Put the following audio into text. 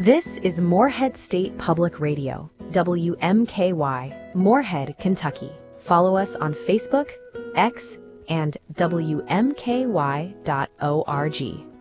This is Morehead State Public Radio, WMKY, Morehead, Kentucky. Follow us on Facebook, X, and WMKY.org.